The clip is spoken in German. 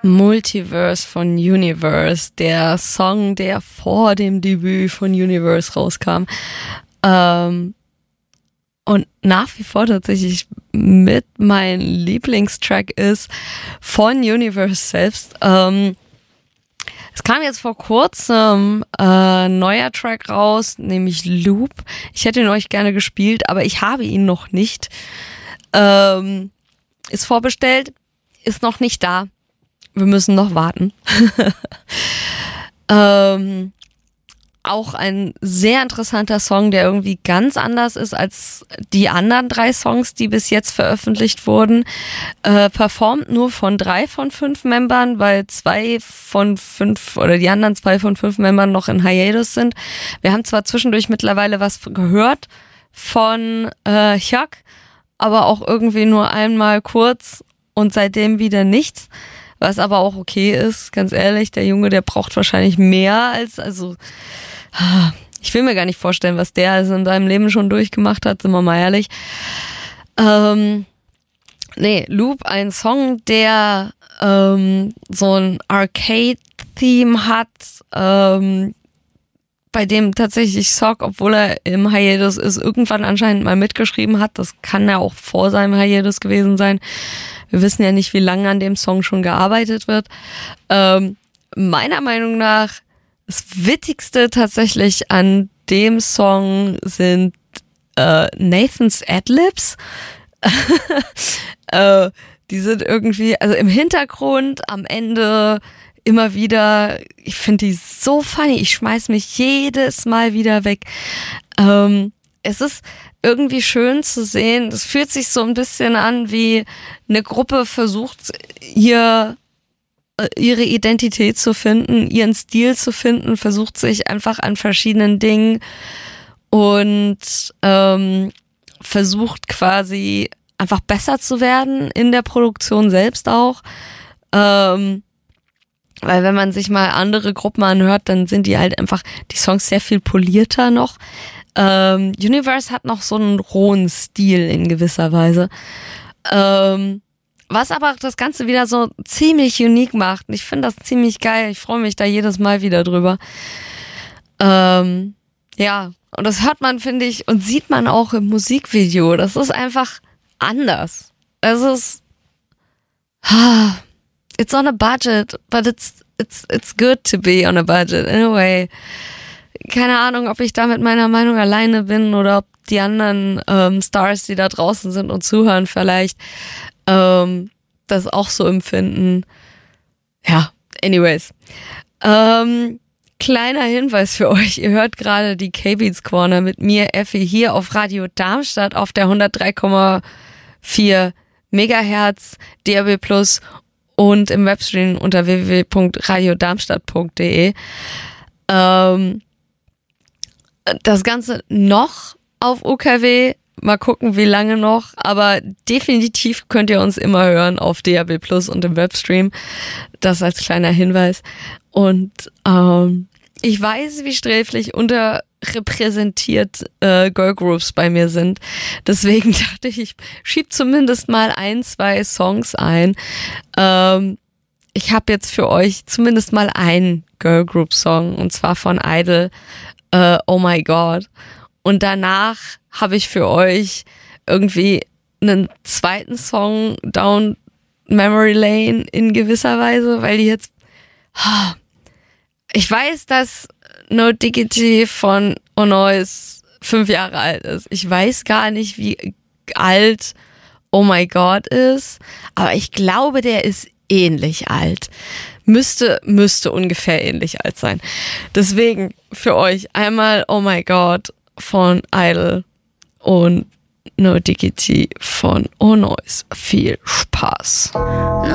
Multiverse von Universe, der Song, der vor dem Debüt von Universe rauskam. Und nach wie vor tatsächlich mit mein Lieblingstrack ist von Universe selbst. Es kam jetzt vor kurzem ein neuer Track raus, nämlich Loop. Ich hätte ihn euch gerne gespielt, aber ich habe ihn noch nicht. Ist vorbestellt, ist noch nicht da. Wir müssen noch warten. Auch ein sehr interessanter Song, der irgendwie ganz anders ist als die anderen 3 Songs, die bis jetzt veröffentlicht wurden. Performt nur von 3 von 5 Membern, weil 2 von 5 oder die anderen 2 von 5 Membern noch in Hiatus sind. Wir haben zwar zwischendurch mittlerweile was gehört von Hyuk, aber auch irgendwie nur einmal kurz und seitdem wieder nichts. Was aber auch okay ist, ganz ehrlich, der Junge, der braucht wahrscheinlich mehr ich will mir gar nicht vorstellen, was der also in seinem Leben schon durchgemacht hat, sind wir mal ehrlich. Loop, ein Song, der so ein Arcade-Theme hat, bei dem tatsächlich Sok, obwohl er im Hiatus ist, irgendwann anscheinend mal mitgeschrieben hat. Das kann ja auch vor seinem Hiatus gewesen sein. Wir wissen ja nicht, wie lange an dem Song schon gearbeitet wird. Meiner Meinung nach das Witzigste tatsächlich an dem Song sind Nathans Adlibs. Die sind irgendwie, also im Hintergrund, am Ende immer wieder, ich finde die so funny, ich schmeiß mich jedes Mal wieder weg. Es ist irgendwie schön zu sehen, es fühlt sich so ein bisschen an, wie eine Gruppe versucht, ihre Identität zu finden, ihren Stil zu finden, versucht sich einfach an verschiedenen Dingen und versucht quasi einfach besser zu werden in der Produktion selbst auch. Weil wenn man sich mal andere Gruppen anhört, dann sind die halt einfach die Songs sehr viel polierter noch. Universe hat noch so einen rohen Stil in gewisser Weise. Was aber das Ganze wieder so ziemlich unique macht. Und ich finde das ziemlich geil. Ich freue mich da jedes Mal wieder drüber. Ja, und das hört man, finde ich, und sieht man auch im Musikvideo. Das ist einfach anders. Es ist it's on a budget, but it's good to be on a budget in a way. Keine Ahnung, ob ich da mit meiner Meinung alleine bin oder ob die anderen Stars, die da draußen sind und zuhören, vielleicht das auch so empfinden. Ja, anyways. Kleiner Hinweis für euch, ihr hört gerade die K-Beats Corner mit mir, Effi, hier auf Radio Darmstadt auf der 103,4 Megahertz, DAB+ und im Webstream unter www.radiodarmstadt.de. Das Ganze noch auf UKW, mal gucken, wie lange noch, aber definitiv könnt ihr uns immer hören auf DAB+ und im Webstream. Das als kleiner Hinweis. Und ich weiß, wie sträflich unterrepräsentiert Girlgroups bei mir sind. Deswegen dachte ich schieb zumindest mal 1-2 Songs ein. Ich habe jetzt für euch zumindest mal einen Girlgroup-Song, und zwar von Idol, Oh My God. Und danach habe ich für euch irgendwie einen zweiten Song, Down Memory Lane, in gewisser Weise, weil die jetzt... Ich weiß, dass No Diggity von Onoise 5 Jahre alt ist. Ich weiß gar nicht, wie alt Oh My God ist, aber ich glaube, der ist ähnlich alt. Müsste ungefähr ähnlich alt sein. Deswegen für euch einmal Oh My God von Idol und No Diggity von Onoise. Viel Spaß. No